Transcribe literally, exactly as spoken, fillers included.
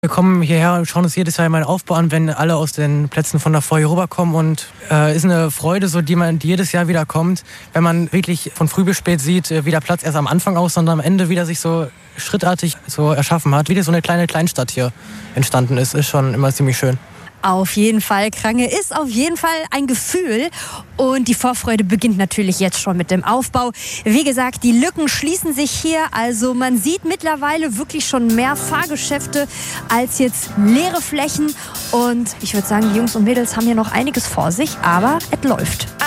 Wir kommen hierher und schauen uns jedes Jahr mal den Aufbau an, wenn alle aus den Plätzen von davor hier rüberkommen. Und äh, ist eine Freude, so, die man die jedes Jahr wieder kommt, wenn man wirklich von früh bis spät sieht, wie der Platz erst am Anfang aus, sondern am Ende wieder sich so schrittartig so erschaffen hat. Wie so eine kleine Kleinstadt hier entstanden ist, ist schon immer ziemlich schön. Auf jeden Fall, Krange ist auf jeden Fall ein Gefühl und die Vorfreude beginnt natürlich jetzt schon mit dem Aufbau. Wie gesagt, die Lücken schließen sich hier, also man sieht mittlerweile wirklich schon mehr Fahrgeschäfte als jetzt leere Flächen und ich würde sagen, die Jungs und Mädels haben hier noch einiges vor sich, aber es läuft.